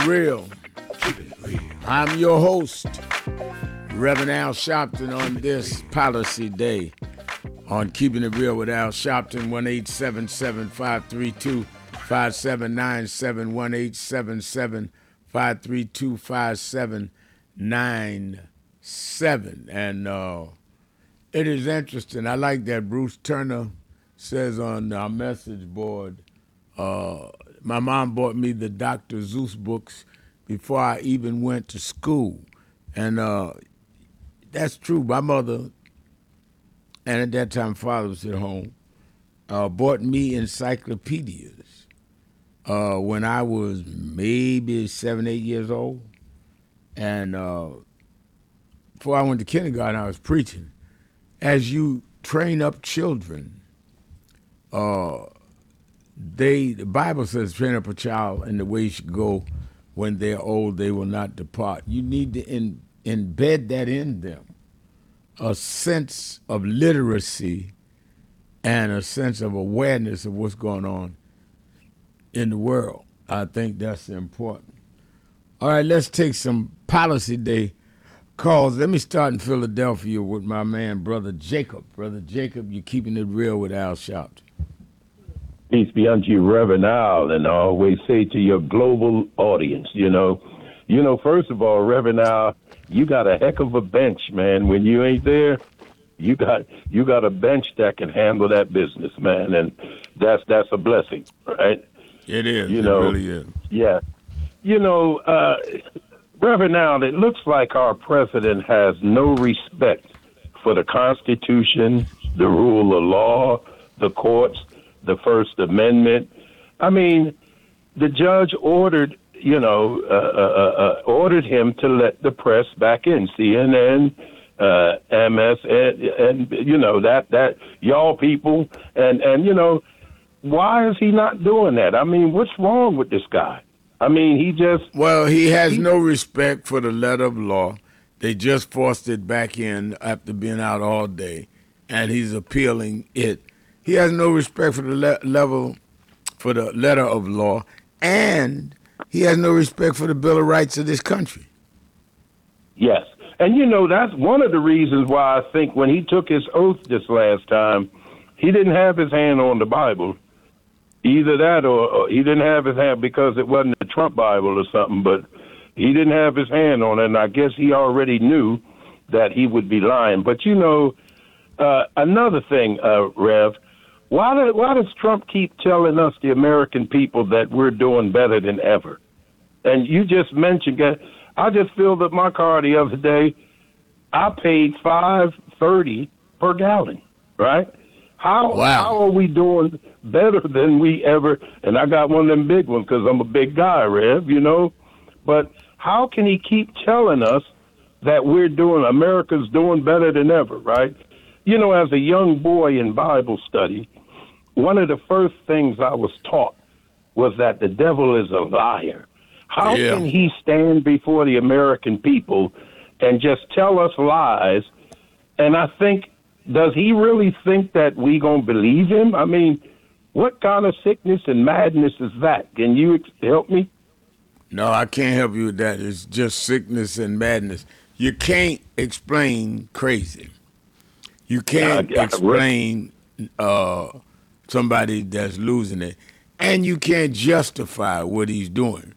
Real. I'm your host, Reverend Al Sharpton, on this policy day on Keeping It Real with Al Sharpton, 1-877-532-5797, 1-877-532-5797. And it is interesting. I like that Bruce Turner says on our message board, my mom bought me the Dr. Seuss books before I even went to school. And that's true. My mother, and at that time father was at home, bought me encyclopedias when I was maybe 7, 8 years old. And before I went to kindergarten, I was preaching. As you train up children, the Bible says, train up a child in the way he should go. When they're old, they will not depart. You need to embed that in them, a sense of literacy and a sense of awareness of what's going on in the world. I think that's important. All right, let's take some policy day calls. Let me start in Philadelphia with my man, Brother Jacob. Brother Jacob, you're keeping it real with Al Sharpton. Peace be unto you, Reverend Al, and I always say to your global audience, first of all, Reverend Al, you got a heck of a bench, man. When you ain't there, you got a bench that can handle that business, man, and that's a blessing, right? It is. It really is. Yeah. Reverend Al, it looks like our president has no respect for the Constitution, the rule of law, the courts, the First Amendment. I mean, the judge ordered him to let the press back in, CNN, MS, and that y'all people, and why is he not doing that? I mean, what's wrong with this guy? I mean, he has no respect for the letter of law. They just forced it back in after being out all day, and he's appealing it. He has no respect for the letter of law, and he has no respect for the Bill of Rights of this country. Yes. And, that's one of the reasons why I think when he took his oath this last time, he didn't have his hand on the Bible. Either that or he didn't have his hand because it wasn't the Trump Bible or something, but he didn't have his hand on it, and I guess he already knew that he would be lying. But, another thing, Rev, why does Trump keep telling us, the American people, that we're doing better than ever? And you just mentioned, I just filled up my car the other day. I paid $5.30 per gallon, right? How are we doing better than we ever? And I got one of them big ones because I'm a big guy, Rev, But how can he keep telling us that America's doing better than ever, right? As a young boy in Bible study, one of the first things I was taught was that the devil is a liar. How can he stand before the American people and just tell us lies? And I think, does he really think that we gonna believe him? I mean, what kind of sickness and madness is that? Can you help me? No, I can't help you with that. It's just sickness and madness. You can't explain crazy. You can't explain somebody that's losing it. And you can't justify what he's doing.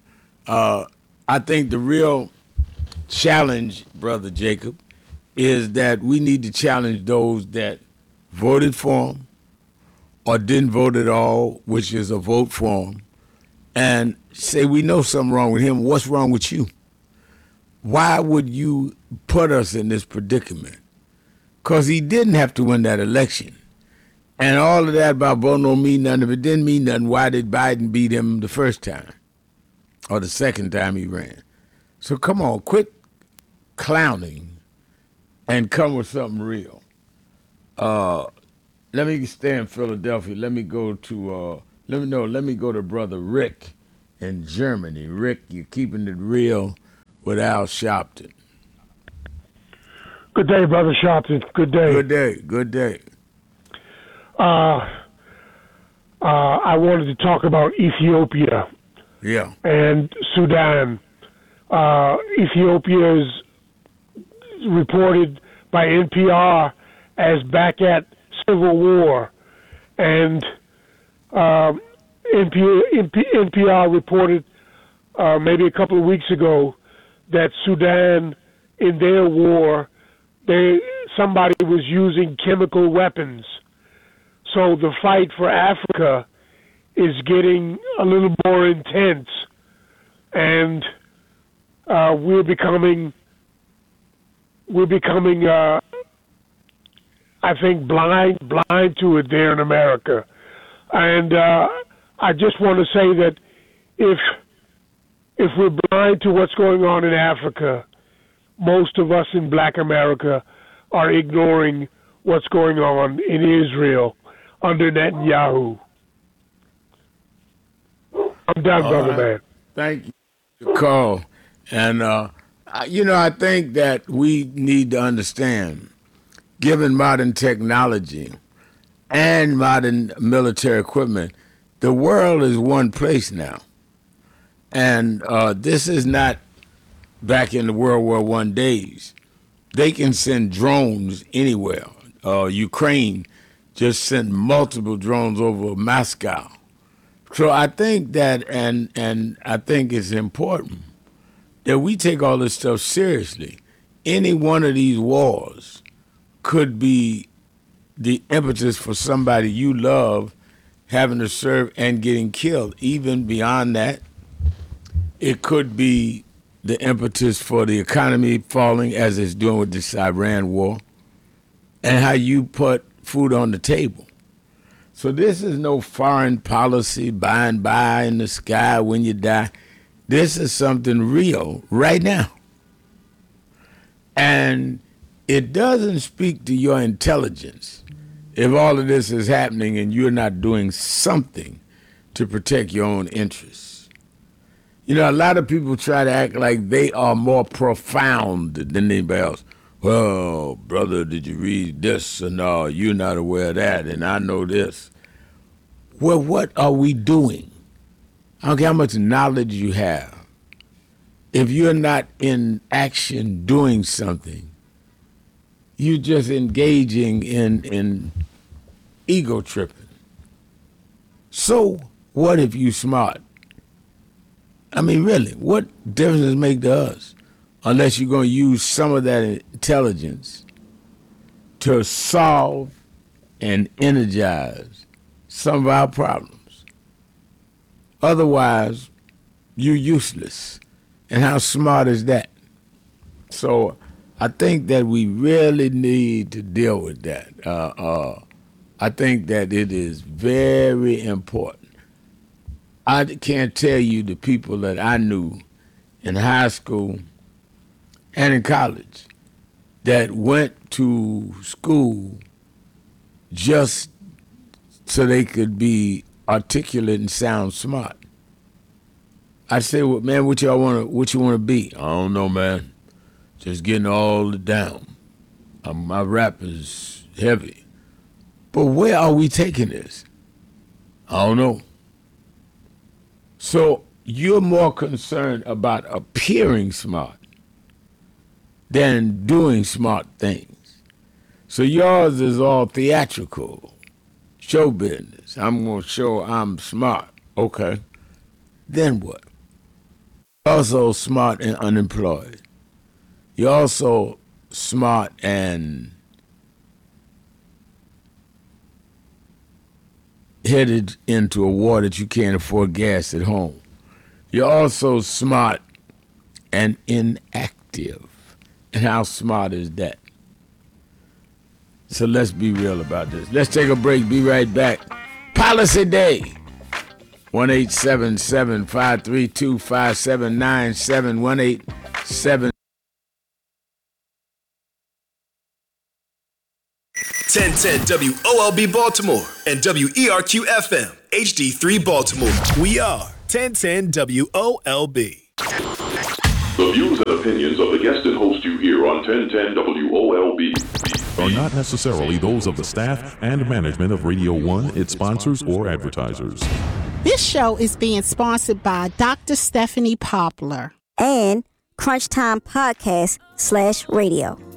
I think the real challenge, Brother Jacob, is that we need to challenge those that voted for him or didn't vote at all, which is a vote for him, and say, we know something wrong with him. What's wrong with you? Why would you put us in this predicament? Because he didn't have to win that election. And all of that about voting don't mean nothing. If it didn't mean nothing, why did Biden beat him the first time or the second time he ran? So come on, quit clowning and come with something real. Let me stay in Philadelphia. Let me go to Brother Rick in Germany. Rick, you're keeping it real with Al Sharpton. Good day, Brother Sharpton. Good day. Good day. I wanted to talk about Ethiopia. Yeah. and Sudan. Ethiopia is reported by NPR as back at civil war, and NPR reported maybe a couple of weeks ago that Sudan, in their war, somebody was using chemical weapons. So the fight for Africa is getting a little more intense, and we're becoming, I think, blind to it there in America. And I just want to say that if we're blind to what's going on in Africa, most of us in Black America are ignoring what's going on in Israel under Netanyahu. I'm done, brother man. Thank you, Carl. And, I think that we need to understand, given modern technology and modern military equipment, the world is one place now. And this is not back in the World War I days. They can send drones anywhere. Ukraine just sent multiple drones over Moscow. So I think that, and I think it's important that we take all this stuff seriously. Any one of these wars could be the impetus for somebody you love having to serve and getting killed. Even beyond that, it could be the impetus for the economy falling, as it's doing with this Iran war, and how you put food on the table. So this is no foreign policy by and by in the sky when you die. This is something real right now. And it doesn't speak to your intelligence if all of this is happening and you're not doing something to protect your own interests. A lot of people try to act like they are more profound than anybody else. Well, brother, did you read this? And no, you're not aware of that, and I know this. Well, what are we doing? I don't care how much knowledge you have. If you're not in action doing something, you're just engaging in ego tripping. So what if you smart? I mean, really, what difference does it make to us? Unless you're going to use some of that intelligence to solve and energize some of our problems. Otherwise, you're useless. And how smart is that? So I think that we really need to deal with that. I think that it is very important. I can't tell you the people that I knew in high school and in college that went to school just so they could be articulate and sound smart. I say, well, man, what you want to be? I don't know, man. Just getting all it down. My rap is heavy. But where are we taking this? I don't know. So you're more concerned about appearing smart than doing smart things. So yours is all theatrical, show business. I'm going to show I'm smart. Okay. Then what? You're also smart and unemployed. You're also smart and headed into a war that you can't afford gas at home. You're also smart and inactive. And how smart is that? So let's be real about this. Let's take a break. Be right back. Policy Day. 1-877-532-5797. 1-877. 1010 WOLB Baltimore and WERQ FM HD3 Baltimore. We are 1010 WOLB. The views and opinions of the guest and host you hear on 1010 WOLB are not necessarily those of the staff and management of Radio 1, its sponsors, or advertisers. This show is being sponsored by Dr. Stephanie Poplar and Crunch Time Podcast /radio.